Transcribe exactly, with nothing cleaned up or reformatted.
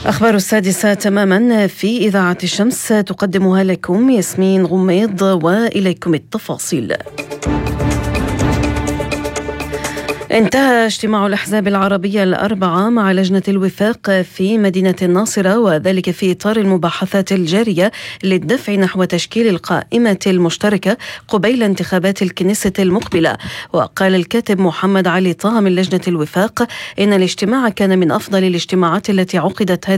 أخبار السادسة تماما في إذاعة الشمس تقدمها لكم ياسمين غميض، وإليكم التفاصيل. انتهى اجتماع الأحزاب العربية الأربعة مع لجنة الوفاق في مدينة الناصرة، وذلك في إطار المباحثات الجارية للدفع نحو تشكيل القائمة المشتركة قبيل انتخابات الكنيسة المقبلة. وقال الكاتب محمد علي طه من لجنة الوفاق إن الاجتماع كان من أفضل الاجتماعات التي عقدت هذه